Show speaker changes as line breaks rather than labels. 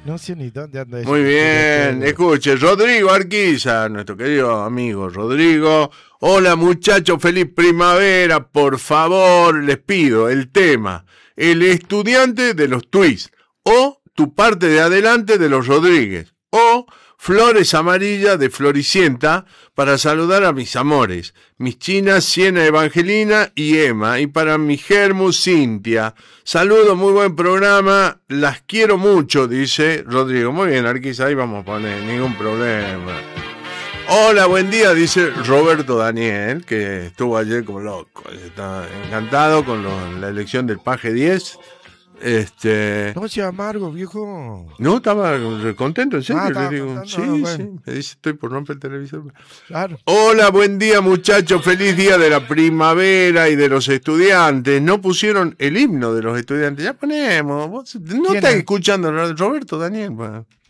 No sé ni dónde anda ese
Muy bien,
pero...
escuche, Rodrigo Arquiza, nuestro querido amigo Rodrigo. Hola muchachos, feliz primavera, por favor, les pido el tema, el estudiante de los Twists, o tu parte de adelante de los Rodríguez, o Flores Amarillas de Floricienta, para saludar a mis amores, mis chinas Siena Evangelina y Emma, y para mi germu Cintia. Saludos, muy buen programa, las quiero mucho, dice Rodrigo. Muy bien, Arquiza, ahí vamos a poner, ningún problema. Hola, buen día, dice Roberto Daniel, que estuvo ayer como loco, está encantado con la elección del Paje 10.
No sea amargo, viejo.
No, estaba contento, en
Ah,
serio, le
estaba
digo.
contando. Ah,
Sí, sí,
bueno,
me dice, estoy por romper el televisor.
claro.
Hola, buen día muchachos, feliz día de la primavera y de los estudiantes. No pusieron el himno de los estudiantes, ya ponemos. ¿Vos no
¿Quién
estás
es?
escuchando Roberto Daniel?